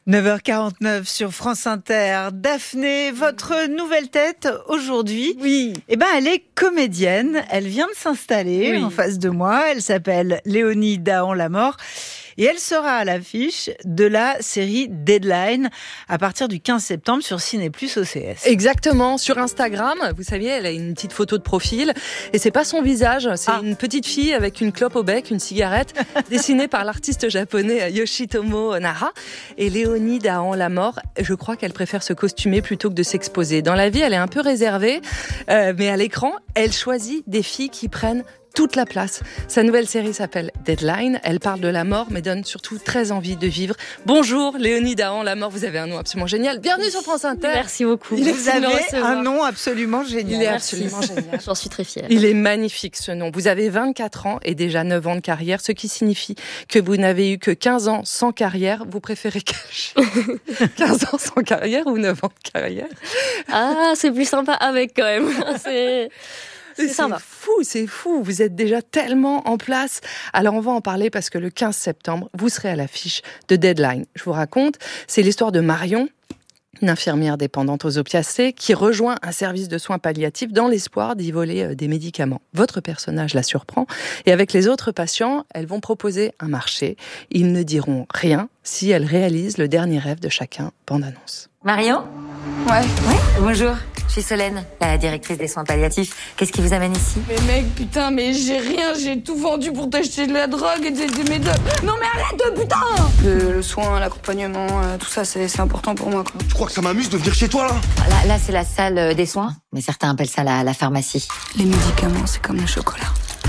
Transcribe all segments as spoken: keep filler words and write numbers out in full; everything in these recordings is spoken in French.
neuf heures quarante-neuf sur France Inter. Daphné, votre nouvelle tête aujourd'hui, oui. eh ben, elle est comédienne. Elle vient de s'installer oui. en face de moi. Elle s'appelle Léonie Dahan-Lamort. Et elle sera à l'affiche de la série Deadline à partir du quinze septembre sur Ciné Plus O C S. Exactement, sur Instagram, vous savez, elle a une petite photo de profil et c'est pas son visage, c'est ah. une petite fille avec une clope au bec, une cigarette, dessinée par l'artiste japonais Yoshitomo Nara. Et Léonie Dahan-Lamort, je crois qu'elle préfère se costumer plutôt que de s'exposer. Dans la vie, elle est un peu réservée, euh, mais à l'écran, elle choisit des filles qui prennent toute la place. Sa nouvelle série s'appelle Deadline. Elle parle de la mort, mais donne surtout très envie de vivre. Bonjour, Léonie Dahan-Lamort. Vous avez un nom absolument génial. Bienvenue sur France Inter. Merci beaucoup. Vous avez un nom absolument génial. Il est absolument génial. J'en suis très fière. Il est magnifique, ce nom. Vous avez vingt-quatre ans et déjà neuf ans de carrière, ce qui signifie que vous n'avez eu que quinze ans sans carrière. Vous préférez quinze ans sans carrière ou neuf ans de carrière? Ah, c'est plus sympa avec quand même. C'est... C'est, c'est fou, c'est fou. Vous êtes déjà tellement en place. Alors, on va en parler parce que le quinze septembre, vous serez à l'affiche de Deadline. Je vous raconte, c'est l'histoire de Marion, une infirmière dépendante aux opiacés, qui rejoint un service de soins palliatifs dans l'espoir d'y voler des médicaments. Votre personnage la surprend. Et avec les autres patients, elles vont proposer un marché. Ils ne diront rien si elles réalisent le dernier rêve de chacun. Bande-annonce. Marion ? Ouais. Ouais, bonjour. Je suis Solène, la directrice des soins palliatifs. Qu'est-ce qui vous amène ici ? Mais mec, putain, mais j'ai rien, j'ai tout vendu pour t'acheter de la drogue et des, des médocs. Non mais arrête, putain ! Le, le soin, l'accompagnement, euh, tout ça, c'est, c'est important pour moi, quoi. Tu crois que ça m'amuse de venir chez toi, là ? Là, là c'est la salle des soins, mais certains appellent ça la, la pharmacie. Les médicaments, c'est comme le chocolat.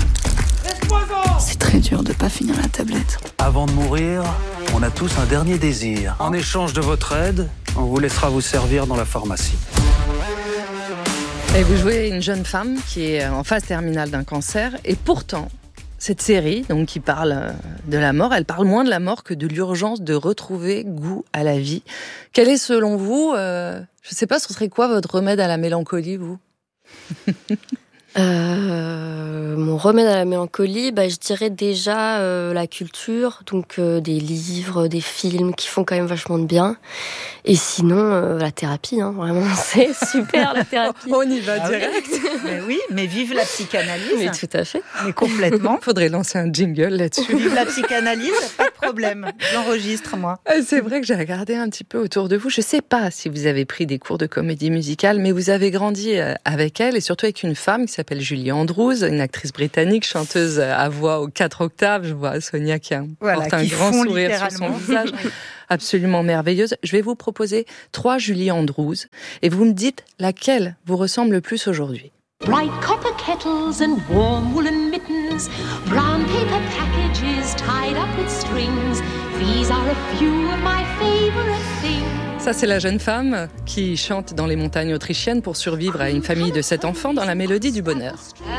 C'est très dur de pas finir la tablette. Avant de mourir, on a tous un dernier désir. En échange de votre aide, on vous laissera vous servir dans la pharmacie. Et vous jouez une jeune femme qui est en phase terminale d'un cancer, et pourtant, cette série, donc qui parle de la mort, elle parle moins de la mort que de l'urgence de retrouver goût à la vie. Quel est, selon vous, euh, je ne sais pas, ce serait quoi votre remède à la mélancolie, vous ? Euh, mon remède à la mélancolie, bah, je dirais déjà euh, la culture, donc euh, des livres, des films qui font quand même vachement de bien. Et sinon, euh, la thérapie, hein, vraiment, c'est super la thérapie. On y va ah direct. Oui. Mais oui, mais vive la psychanalyse. Mais tout à fait. Mais complètement. Faudrait lancer un jingle là-dessus. Vive la psychanalyse, pas de problème. J'enregistre, moi. C'est vrai que j'ai regardé un petit peu autour de vous. Je sais pas si vous avez pris des cours de comédie musicale, mais vous avez grandi avec elle et surtout avec une femme qui s'appelle s'appelle Julie Andrews, une actrice britannique, chanteuse à voix aux quatre octaves. Je vois Sonia qui a voilà, porte un grand sourire sur son visage. Absolument merveilleuse. Je vais vous proposer trois Julie Andrews et vous me dites laquelle vous ressemble le plus aujourd'hui. Bright copper kettles and warm woolen mittens, brown paper packages tied up with strings. These are a few of my favorite things. Ça, c'est la jeune femme qui chante dans les montagnes autrichiennes pour survivre à une famille de sept enfants dans la mélodie du bonheur.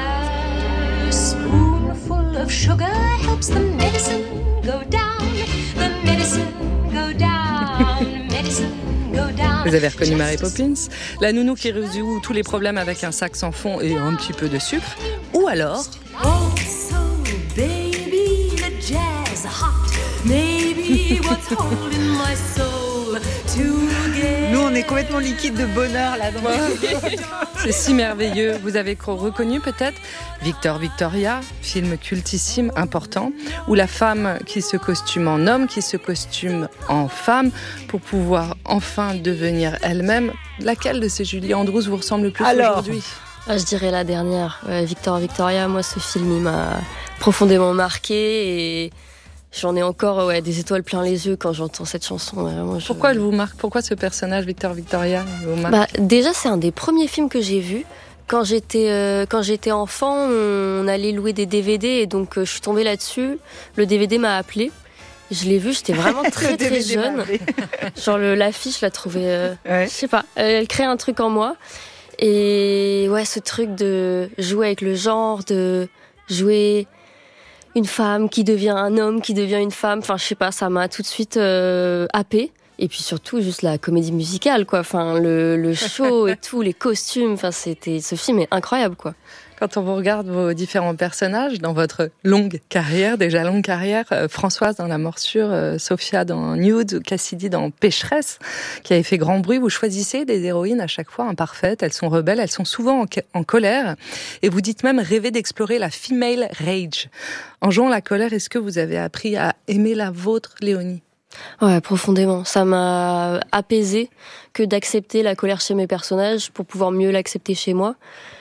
A spoonful of sugar helps the medicine go down, the medicine go down, medicine go down. Vous avez reconnu Mary Poppins, la nounou qui résout tous les problèmes avec un sac sans fond et un petit peu de sucre. Ou alors... Oh, so baby, the jazz hot, maybe what's holding my soul. Nous, on est complètement liquide de bonheur là. Dans C'est si merveilleux. Vous avez reconnu peut-être Victor Victoria, film cultissime, important, où la femme qui se costume en homme, qui se costume en femme, pour pouvoir enfin devenir elle-même. Laquelle de ces Julie Andrews vous ressemble le plus Alors, aujourd'hui ? Ah, je dirais la dernière. Euh, Victor Victoria, moi, ce film, il m'a profondément marqué et... J'en ai encore ouais, des étoiles plein les yeux quand j'entends cette chanson. Vraiment, je... Pourquoi elle vous marque ? Pourquoi ce personnage, Victor Victoria, vous marque ? Bah, déjà, c'est un des premiers films que j'ai vus. Quand j'étais, euh, quand j'étais enfant, on allait louer des D V D et donc euh, je suis tombée là-dessus. Le D V D m'a appelée. Je l'ai vu, j'étais vraiment très très jeune. Genre le, l'affiche, je la trouvais, euh, ouais. je sais pas, elle crée un truc en moi. Et ouais, ce truc de jouer avec le genre, de jouer... une femme qui devient un homme, qui devient une femme. Enfin, je sais pas, ça m'a tout de suite euh, happée. Et puis surtout, juste la comédie musicale, quoi. Enfin, le, le show et tout, les costumes. Enfin, c'était, ce film est incroyable, quoi. Quand on vous regarde vos différents personnages dans votre longue carrière, déjà longue carrière, euh, Françoise dans La Morsure, euh, Sophia dans Nude, Cassidy dans Pécheresse, qui avait fait grand bruit, vous choisissez des héroïnes à chaque fois imparfaites, elles sont rebelles, elles sont souvent en, en colère, et vous dites même rêver d'explorer la female rage. En jouant la colère, est-ce que vous avez appris à aimer la vôtre, Léonie ? Ouais, profondément. Ça m'a apaisée que d'accepter la colère chez mes personnages pour pouvoir mieux l'accepter chez moi.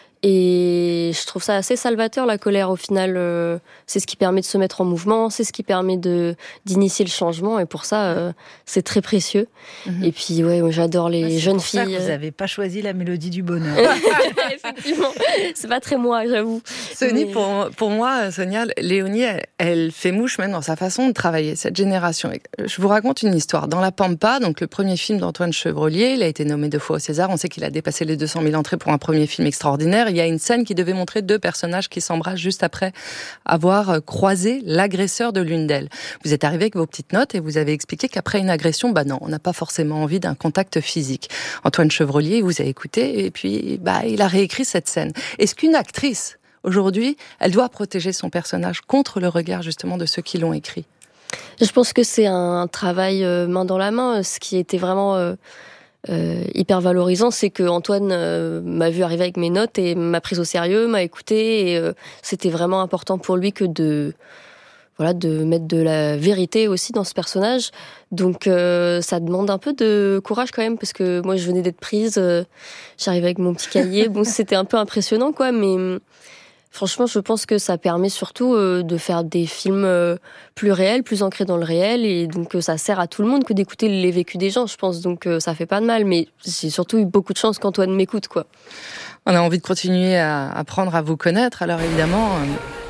Et je trouve ça assez salvateur, la colère, au final. Euh, c'est ce qui permet de se mettre en mouvement, c'est ce qui permet de, d'initier le changement. Et pour ça, euh, c'est très précieux. Mm-hmm. Et puis, ouais, j'adore les c'est jeunes pour filles. Ça que vous n'avez pas choisi la mélodie du bonheur. Effectivement. C'est pas très moi, j'avoue. Sony, Mais... pour, pour moi, Sonia, Léonie, elle, elle fait mouche même dans sa façon de travailler, cette génération. Je vous raconte une histoire. Dans La Pampa, donc le premier film d'Antoine Chevrollier, il a été nommé deux fois au César. On sait qu'il a dépassé les deux cent mille entrées pour un premier film extraordinaire. Il y a une scène qui devait montrer deux personnages qui s'embrassent juste après avoir croisé l'agresseur de l'une d'elles. Vous êtes arrivé avec vos petites notes et vous avez expliqué qu'après une agression, bah non, on n'a pas forcément envie d'un contact physique. Antoine Chevrollier vous a écouté et puis bah il a réécrit cette scène. Est-ce qu'une actrice, aujourd'hui, elle doit protéger son personnage contre le regard justement de ceux qui l'ont écrit ? Je pense que c'est un travail main dans la main. Ce qui était vraiment... Euh... Euh, hyper valorisant, c'est que Antoine euh, m'a vu arriver avec mes notes et m'a prise au sérieux, m'a écouté, et euh, c'était vraiment important pour lui que de voilà de mettre de la vérité aussi dans ce personnage. Donc euh, ça demande un peu de courage quand même, parce que moi je venais d'être prise, euh, j'arrivais avec mon petit cahier, bon c'était un peu impressionnant quoi, mais franchement, je pense que ça permet surtout euh, de faire des films euh, plus réels, plus ancrés dans le réel, et donc euh, ça sert à tout le monde que d'écouter les vécus des gens, je pense, donc euh, ça fait pas de mal, mais j'ai surtout eu beaucoup de chance qu'Antoine m'écoute, quoi. On a envie de continuer à apprendre à vous connaître, alors évidemment... Euh...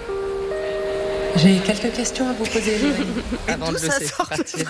J'ai quelques questions à vous poser, avant de laisser partir.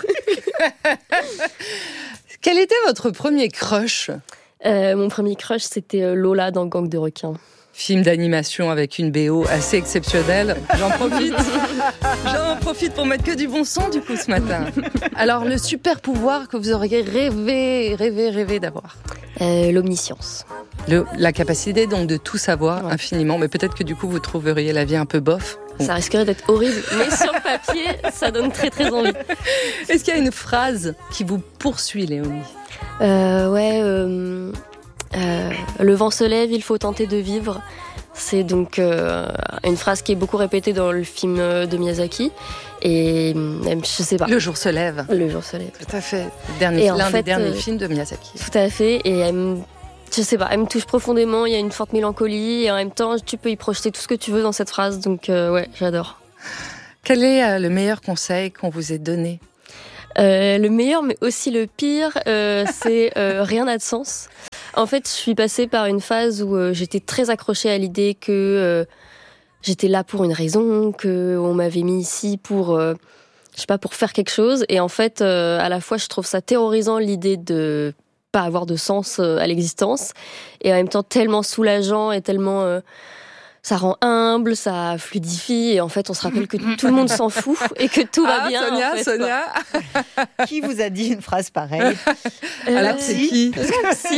Quel était votre premier crush ? euh, Mon premier crush, c'était Lola dans Gang de requins. Film d'animation avec une B O assez exceptionnelle. J'en profite. J'en profite pour mettre que du bon son du coup ce matin. Alors le super pouvoir que vous auriez rêvé, rêvé, rêvé d'avoir. Euh, l'omniscience. Le, la capacité donc de tout savoir ouais. infiniment, mais peut-être que du coup vous trouveriez la vie un peu bof. Bon. Ça risquerait d'être horrible, mais sur le papier, ça donne très très envie. Est-ce qu'il y a une phrase qui vous poursuit, Léonie ? euh, Ouais. Euh... Euh, le vent se lève, il faut tenter de vivre. C'est donc euh, une phrase qui est beaucoup répétée dans le film de Miyazaki. Et euh, je sais pas. Le jour se lève. Le jour se lève. Tout à fait. Dernier, l'un fait, des derniers euh, films de Miyazaki. Tout à fait. Et elle me, je sais pas, elle me touche profondément. Il y a une forte mélancolie et en même temps, tu peux y projeter tout ce que tu veux dans cette phrase. Donc euh, ouais, j'adore. Quel est euh, le meilleur conseil qu'on vous ait donné ? Euh, le meilleur, mais aussi le pire, euh, c'est euh, rien n'a de sens. En fait, je suis passée par une phase où euh, j'étais très accrochée à l'idée que euh, j'étais là pour une raison, que on m'avait mis ici pour, euh, je sais pas, pour faire quelque chose. Et en fait, euh, à la fois, je trouve ça terrorisant l'idée de pas avoir de sens euh, à l'existence, et en même temps tellement soulageant et tellement euh, ça rend humble, ça fluidifie, et en fait, on se rappelle que tout le monde s'en fout et que tout va ah, bien. Sonia, en fait, Sonia. Qui vous a dit une phrase pareille ? euh, Alors, c'est qui ? Si.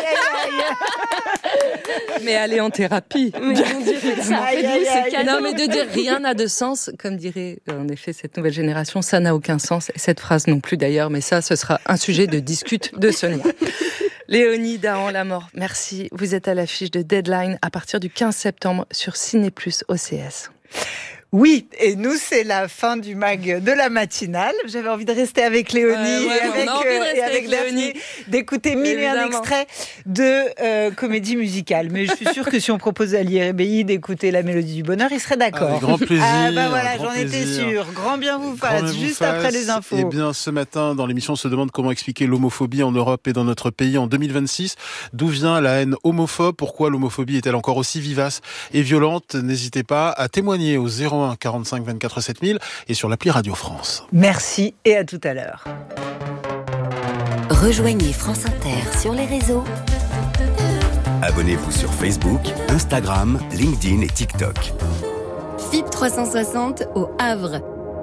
Mais aller en thérapie. Mais mon Dieu, faites ça. Aïe, aïe, aïe. Non, mais de dire rien n'a de sens, comme dirait en effet cette nouvelle génération, ça n'a aucun sens. Et cette phrase non plus d'ailleurs, mais ça, ce sera un sujet de discute de Sonia. Léonie Dahan-Lamort, merci. Vous êtes à l'affiche de Deadline à partir du quinze septembre sur Ciné Plus O C S. Oui, et nous, c'est la fin du mag de la matinale. J'avais envie de rester avec Léonie euh, ouais, et avec, euh, et avec Daphné, d'écouter mille et un extraits de euh, comédie musicale. Mais je suis sûre que si on propose à Ali Ribéi d'écouter La Mélodie du Bonheur, il serait d'accord. Avec grand plaisir. Ah bah voilà, j'en plaisir. étais sûre. Grand bien vous Grand fasse, bien vous juste fasse. après les infos. Eh bien, ce matin, dans l'émission, on se demande comment expliquer l'homophobie en Europe et dans notre pays en deux mille vingt-six. D'où vient la haine homophobe ? Pourquoi l'homophobie est-elle encore aussi vivace et violente ? N'hésitez pas à témoigner au zéro un quarante-cinq vingt-quatre sept mille et sur l'appli Radio France. Merci et à tout à l'heure. Rejoignez France Inter sur les réseaux. Abonnez-vous sur Facebook, Instagram, LinkedIn et TikTok. F I P trois cent soixante au Havre.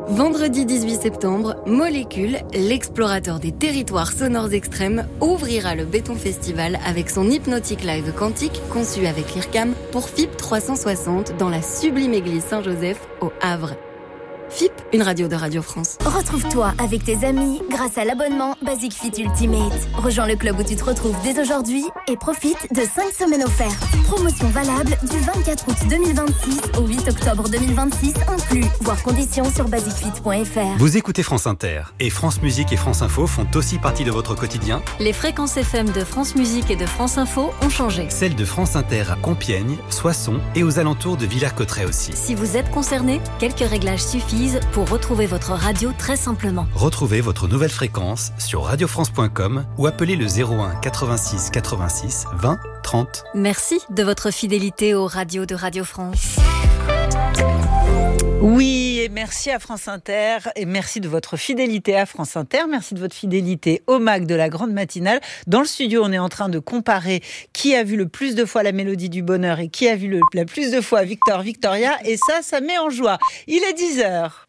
Vendredi dix-huit septembre, Molécule, l'explorateur des territoires sonores extrêmes, ouvrira le Béton Festival avec son hypnotique live quantique conçu avec l'I R C A M pour F I P trois cent soixante dans la sublime église Saint-Joseph au Havre. F I P, une radio de Radio France. Retrouve-toi avec tes amis grâce à l'abonnement Basic Fit Ultimate. Rejoins le club où tu te retrouves dès aujourd'hui et profite de cinq semaines offertes. Promotion valable du vingt-quatre août deux mille vingt-six au huit octobre deux mille vingt-six inclus. Voir conditions sur basic fit point f r. Vous écoutez France Inter et France Musique et France Info font aussi partie de votre quotidien. Les fréquences F M de France Musique et de France Info ont changé. Celles de France Inter à Compiègne, Soissons et aux alentours de Villers-Cotterêts aussi. Si vous êtes concerné, quelques réglages suffisent pour retrouver votre radio très simplement. Retrouvez votre nouvelle fréquence sur radio france point com ou appelez le zéro un quatre-vingt-six quatre-vingt-six vingt trente. Merci de votre fidélité aux radios de Radio France. Oui, et merci à France Inter, et merci de votre fidélité à France Inter, merci de votre fidélité au M A C de la grande matinale. Dans le studio, on est en train de comparer qui a vu le plus de fois la Mélodie du Bonheur et qui a vu le, la plus de fois Victor Victoria, et ça, ça met en joie. Il est dix heures.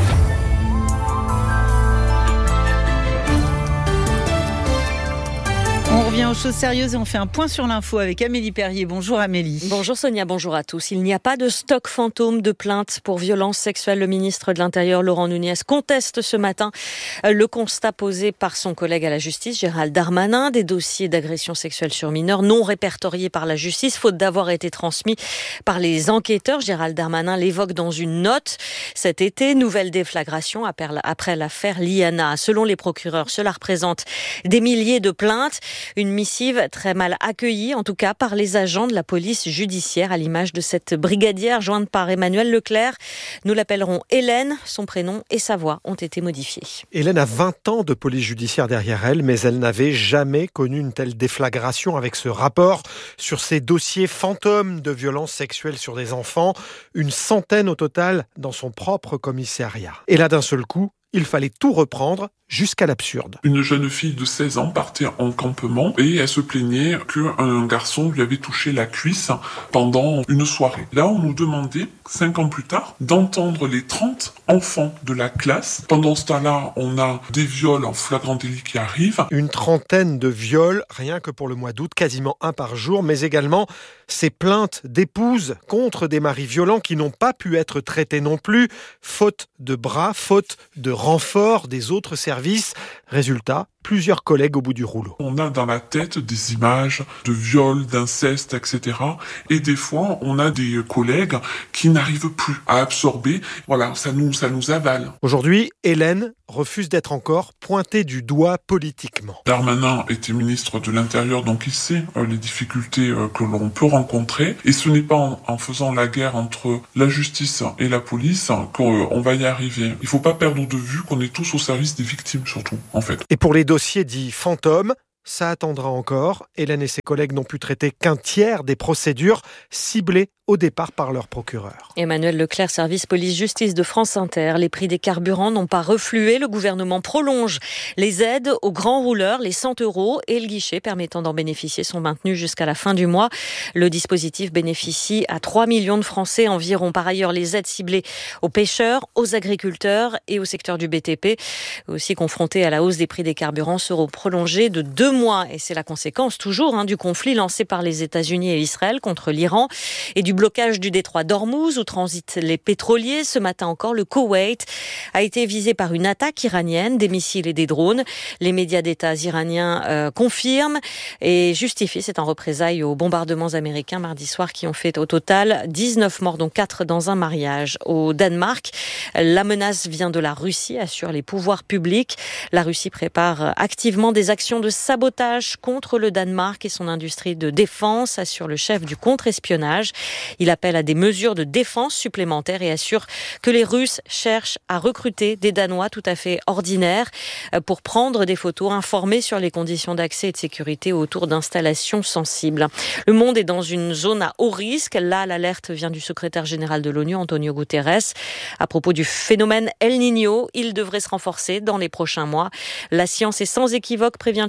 On revient aux choses sérieuses et on fait un point sur l'info avec Amélie Perrier. Bonjour Amélie. Bonjour Sonia, bonjour à tous. Il n'y a pas de stock fantôme de plaintes pour violences sexuelles. Le ministre de l'Intérieur, Laurent Nunez, conteste ce matin le constat posé par son collègue à la justice, Gérald Darmanin, des dossiers d'agression sexuelle sur mineurs non répertoriés par la justice, faute d'avoir été transmis par les enquêteurs. Gérald Darmanin l'évoque dans une note. Cet été, nouvelle déflagration après l'affaire Liana. Selon les procureurs, cela représente des milliers de plaintes. Une missive très mal accueillie, en tout cas par les agents de la police judiciaire, à l'image de cette brigadière jointe par Emmanuel Leclerc. Nous l'appellerons Hélène. Son prénom et sa voix ont été modifiés. Hélène a vingt ans de police judiciaire derrière elle, mais elle n'avait jamais connu une telle déflagration avec ce rapport sur ces dossiers fantômes de violences sexuelles sur des enfants. Une centaine au total dans son propre commissariat. Et là, d'un seul coup, il fallait tout reprendre jusqu'à l'absurde. Une jeune fille de seize ans partait en campement et elle se plaignait qu'un garçon lui avait touché la cuisse pendant une soirée. Là, on nous demandait, cinq ans plus tard, d'entendre les trente enfants de la classe. Pendant ce temps-là, on a des viols en flagrant délit qui arrivent. Une trentaine de viols, rien que pour le mois d'août, quasiment un par jour, mais également ces plaintes d'épouses contre des maris violents qui n'ont pas pu être traités non plus, faute de bras, faute de renfort des autres services. Résultat, plusieurs collègues au bout du rouleau. On a dans la tête des images de viols, d'inceste, et cetera. Et des fois, on a des collègues qui n'arrivent plus à absorber. Voilà, ça nous, ça nous avale. Aujourd'hui, Hélène refuse d'être encore pointée du doigt politiquement. Darmanin était ministre de l'Intérieur, donc il sait euh, les difficultés euh, que l'on peut rencontrer. Et ce n'est pas en, en faisant la guerre entre la justice et la police qu'on euh, va y arriver. Il ne faut pas perdre de vue qu'on est tous au service des victimes, surtout, en fait. Et pour les dossiers dits fantômes, ça attendra encore. Hélène et ses collègues n'ont pu traiter qu'un tiers des procédures ciblées au départ par leur procureur. Emmanuel Leclerc, service police-justice de France Inter. Les prix des carburants n'ont pas reflué. Le gouvernement prolonge les aides aux grands rouleurs, les cent euros, et le guichet permettant d'en bénéficier sont maintenus jusqu'à la fin du mois. Le dispositif bénéficie à trois millions de Français environ. Par ailleurs, les aides ciblées aux pêcheurs, aux agriculteurs et au secteur du B T P, aussi confrontés à la hausse des prix des carburants, seront prolongées de deux mois. Et c'est la conséquence toujours hein, du conflit lancé par les États-Unis et Israël contre l'Iran et du blocage du détroit d'Ormuz où transitent les pétroliers. Ce matin encore, le Koweït a été visé par une attaque iranienne, des missiles et des drones. Les médias d'État iraniens euh, confirment et justifient. C'est en représailles aux bombardements américains mardi soir qui ont fait au total dix-neuf morts, dont quatre dans un mariage au Danemark. La menace vient de la Russie, assurent les pouvoirs publics. La Russie prépare activement des actions de sabotage contre le Danemark et son industrie de défense, assure le chef du contre-espionnage. Il appelle à des mesures de défense supplémentaires et assure que les Russes cherchent à recruter des Danois tout à fait ordinaires pour prendre des photos, informer sur les conditions d'accès et de sécurité autour d'installations sensibles. Le monde est dans une zone à haut risque. Là, l'alerte vient du secrétaire général de l'ONU, Antonio Guterres. À propos du phénomène El Niño, il devrait se renforcer dans les prochains mois. La science est sans équivoque, prévient le secrétaire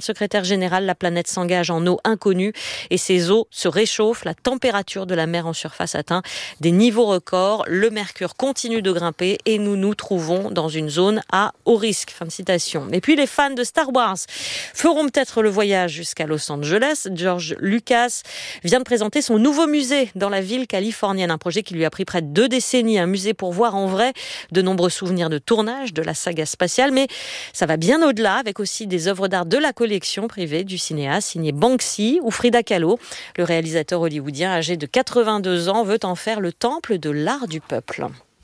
générale, la planète s'engage en eau inconnue et ces eaux se réchauffent. La température de la mer en surface atteint des niveaux records. Le mercure continue de grimper et nous nous trouvons dans une zone à haut risque. Fin de citation. Et puis les fans de Star Wars feront peut-être le voyage jusqu'à Los Angeles. George Lucas vient de présenter son nouveau musée dans la ville californienne. Un projet qui lui a pris près de deux décennies. Un musée pour voir en vrai de nombreux souvenirs de tournage de la saga spatiale. Mais ça va bien au-delà, avec aussi des œuvres d'art de la collection privée du cinéaste signé Banksy ou Frida Kahlo. Le réalisateur hollywoodien âgé de quatre-vingt-deux ans veut en faire le temple de l'art du peuple.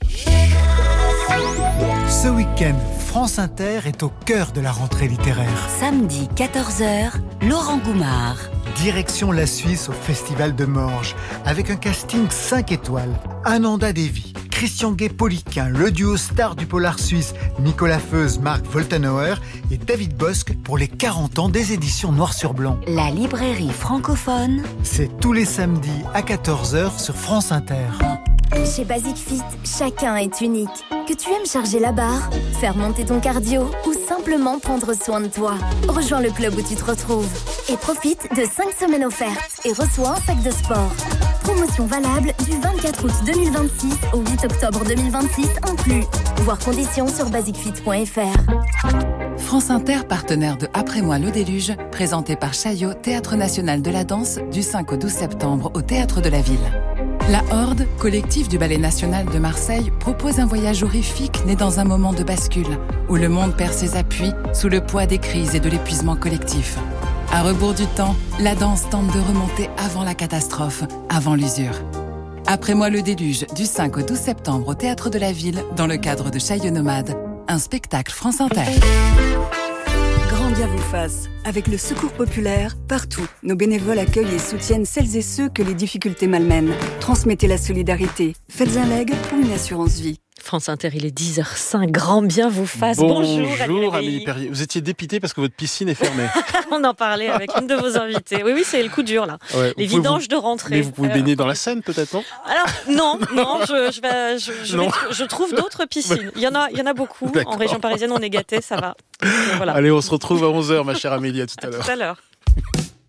Ce week-end, France Inter est au cœur de la rentrée littéraire. Samedi quatorze heures, Laurent Goumard. Direction la Suisse au Festival de Morges, avec un casting cinq étoiles. Ananda Devi, Christian Gay-Poliquin, le duo star du polar suisse Nicolas Feuze, Marc Woltenauer et David Bosque pour les quarante ans des éditions Noir sur Blanc. La librairie francophone. C'est tous les samedis à quatorze heures sur France Inter. Chez Basic Fit, chacun est unique. Que tu aimes charger la barre, faire monter ton cardio ou simplement prendre soin de toi. Rejoins le club où tu te retrouves et profite de cinq semaines offertes et reçois un sac de sport. Promotion valable du vingt-quatre août deux mille vingt-six au huit octobre deux mille vingt-six inclus. Voir conditions sur basic fit point f r. France Inter, partenaire de Après moi le déluge, présenté par Chaillot, Théâtre National de la Danse, du cinq au douze septembre au Théâtre de la Ville. La Horde, collectif du Ballet National de Marseille, propose un voyage horrifique né dans un moment de bascule, où le monde perd ses appuis sous le poids des crises et de l'épuisement collectif. À rebours du temps, la danse tente de remonter avant la catastrophe, avant l'usure. Après moi le déluge, du cinq au douze septembre au Théâtre de la Ville, dans le cadre de Chaillot Nomade, un spectacle France Inter. Grand bien vous fasse. Avec le Secours populaire, partout, nos bénévoles accueillent et soutiennent celles et ceux que les difficultés malmènent. Transmettez la solidarité. Faites un leg ou une assurance vie. France Inter, il est dix heures cinq. Grand bien vous fasse. Bonjour, Bonjour Amélie Perrier. Vous étiez dépitée parce que votre piscine est fermée. On en parlait avec une de vos invitées. Oui, oui, c'est le coup dur là. Ouais, les vidanges vous... de rentrée. Mais vous pouvez baigner dans la Seine peut-être, non? Alors non, non, je, je, vais, je, je, non. Vais, je trouve d'autres piscines. Il y en a, il y en a beaucoup. D'accord. En région parisienne, on est gâtés, ça va. Voilà. Allez, on se retrouve à onze heures, ma chère Amélie. À tout à, à l'heure. Tout à l'heure.